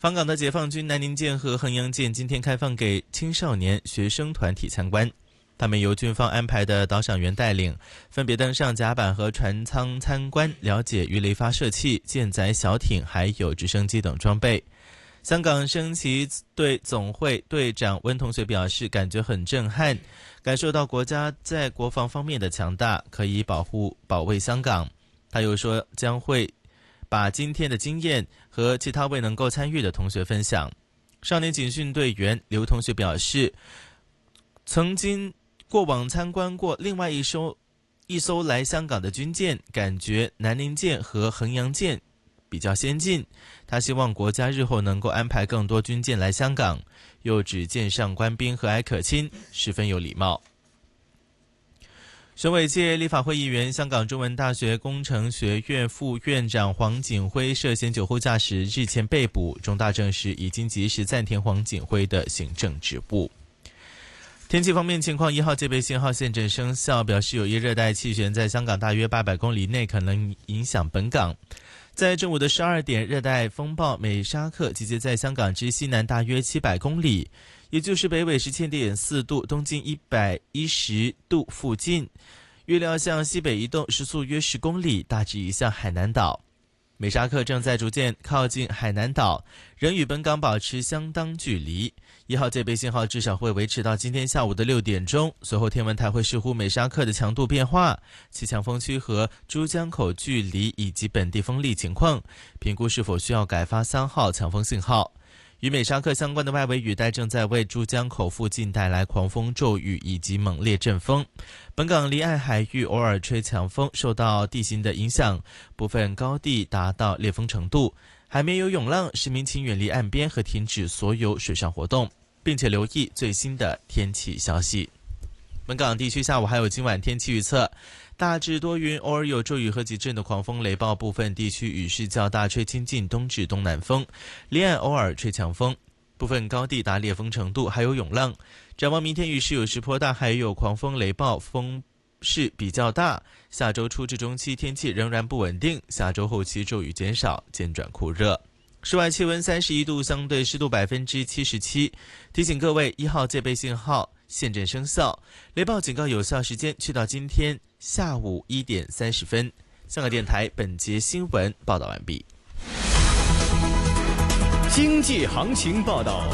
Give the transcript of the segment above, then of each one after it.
访港的解放军南宁舰和衡阳舰今天开放给青少年学生团体参观，他们由军方安排的导赏员带领，分别登上甲板和船舱参观，了解鱼雷发射器、舰载小艇还有直升机等装备。香港升旗队总会队长温同学表示，感觉很震撼，感受到国家在国防方面的强大，可以保卫香港。他又说，将会把今天的经验和其他未能够参与的同学分享。少年警训队员刘同学表示，曾经过往参观过另外一艘来香港的军舰，感觉南宁舰和衡阳舰比较先进，他希望国家日后能够安排更多军舰来香港，又指舰上官兵和蔼可亲，十分有礼貌。选委界立法会议员、香港中文大学工程学院副院长黄锦辉涉嫌酒后驾驶日前被捕，中大证实已经及时暂停黄锦辉的行政职务。天气方面情况，1号戒备信号现正生效，表示有一热带气旋在香港大约800公里内可能影响本港。在正午的12点，热带风暴美沙克集结在香港之西南大约700公里，也就是北纬17.4度、东经110度附近，预料向西北移动，时速约10公里，大致移向海南岛。美沙克正在逐渐靠近海南岛，仍与本港保持相当距离。1号戒备信号至少会维持到今天下午的6点钟，随后天文台会视乎美沙克的强度变化、其强风区和珠江口距离以及本地风力情况，评估是否需要改发3号强风信号。与美沙克相关的外围雨带正在为珠江口附近带来狂风骤雨以及猛烈阵风，本港离岸海域偶尔吹强风，受到地形的影响，部分高地达到烈风程度，海面有涌浪，市民请远离岸边和停止所有水上活动，并且留意最新的天气消息。本港地区下午还有今晚天气预测，大致多云，偶尔有骤雨和几阵的狂风雷暴，部分地区雨势较大，吹亲近东至东南风，离岸偶尔吹强风，部分高地达烈风程度，还有涌浪。展望明天雨势有时颇大，还有狂风雷暴，风势比较大。下周初至中期天气仍然不稳定，下周后期骤雨减少，渐转酷热。室外气温31度，相对湿度77%。提醒各位，1号戒备信号现正生效，雷暴警告有效时间去到今天下午1点30分。香港电台本节新闻报道完毕。 经济行情报道。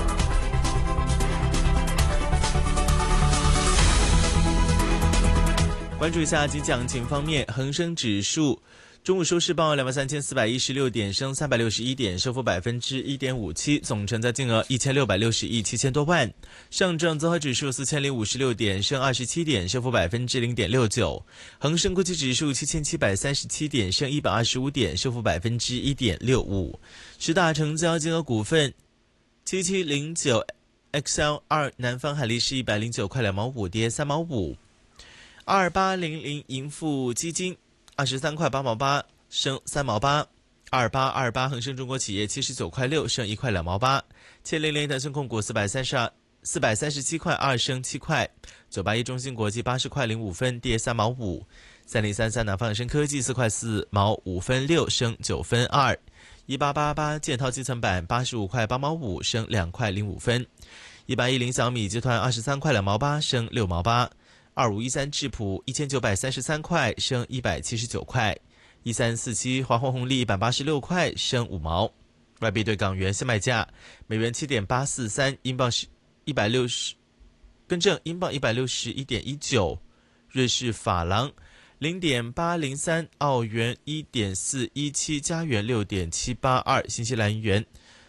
关注一下经济行情方面，恒生指数中午收市报23416点，升361点，收复1.57%，总成交金额1660亿7000多万。上证综合指数4056点，升27点，收复0.69%。恒生国际指数7737点，升125点，收复1.65%。十大成交金额股份：7709 XL2 南方海力士109块2毛5，跌3毛5。2800盈富基金23块8毛8，升3毛8。2828恒生中国企业79块6，升1块2毛8。700腾讯控股437块2，升7块。981中芯国际80块05分，跌3毛5。3033南方恒生科技4块4毛5分6，升9分2。1888建滔基层板85块8毛5，升2块05分。1810小米集团23块2毛8，升6毛8。2513智普1933块，升179块。1347华虹红利186块，升5毛。外币对港元现卖价：美元7.843，英镑160，英镑161.19，瑞士法郎0.803，澳元1.417，加元6.782，新西兰元。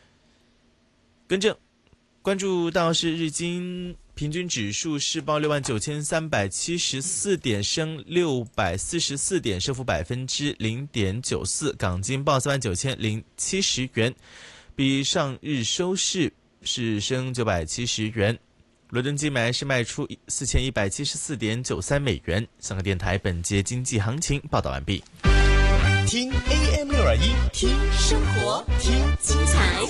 关注到是日经平均指数是报69374点，升644点，升幅0.94%。港金报39070元，比上日收市是升970元。伦敦金买是卖出4174.93美元。香港电台本节经济行情报道完毕。 听 AM621， 听生活，听精彩。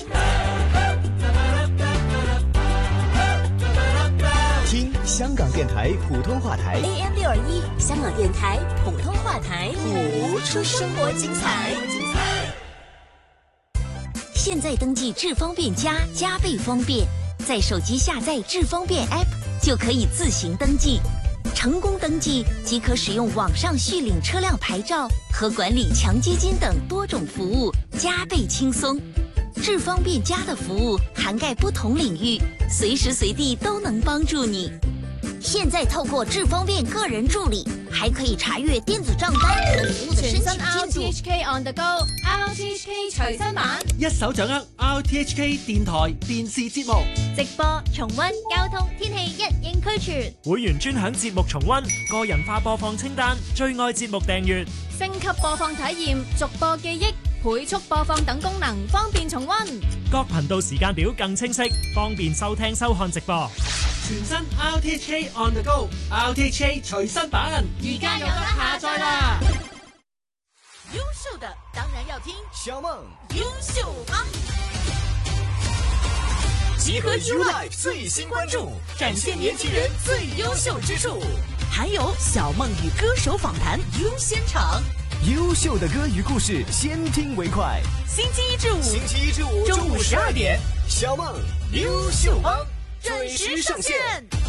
听香港电台普通话台 AM621，香港电台普通话台，谱出生活精彩。 现在登记智方便加倍方便，在手机下载智方便 App 就可以自行登记。成功登记即可使用网上续领车辆牌照和管理强基金等多种服务，加倍轻松。智方便的服务涵盖不同领域，随时随地都能帮助你。现在透过智方便个人助理，还可以查阅電子賬單和服務的申請進度。 RTHK on the go，RTHK 隨身版， 一手掌握 RTHK 電台電視節目直播、重溫、交通、天氣一應俱全。 會員專享節目重溫、個人化播放清單、最愛節目訂閱、 升級播放體驗、逐播記憶、倍速播放等功能，方便重溫。 各頻道時間表更清晰，方便收聽收看直播。 全新 RTHK on the go RTHK 隨身版， 而家有得下載啦！ 優秀的當然要聽小夢優秀幫， 集合 YouLife 最新關注，展現年輕人最優秀之處， 還有小夢與歌手訪談優先場， 優秀的歌與故事，先聽為快。 星期一至五中午12點，小夢優秀幫準時上線。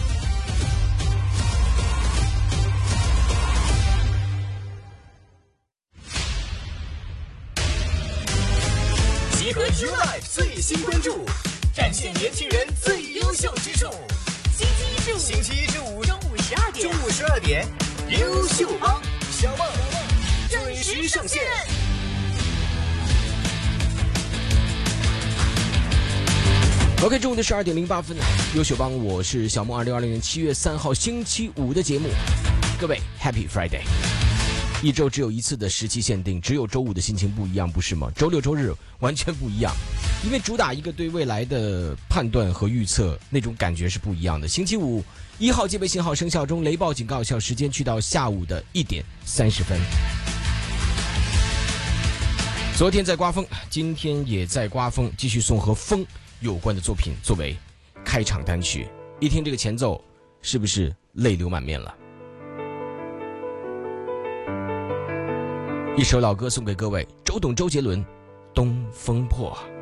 集合 YouLife 最新關注，展現年輕人最優秀之處。星期一至五中午12點，優秀幫小夢準時上線。 OK， 中午的12點08分，優秀幫，我是小夢。2020年7月3號星期五的節目，各位 Happy Friday。一周只有一次的時期限定，只有周五的心情不一樣，不是嗎？周六周日完全不一樣，因為主打一個對未來的判斷和預測，那種感覺是不一樣的。星期五1號戒備信號生效中，雷暴警告有效時間去到下午的1點30分。昨天在刮風，今天也在刮風，繼續送和風有關的作品作為開場單曲。一聽這個前奏，是不是淚流滿面了？一首老歌送給各位，周董、周杰倫，《東風破》。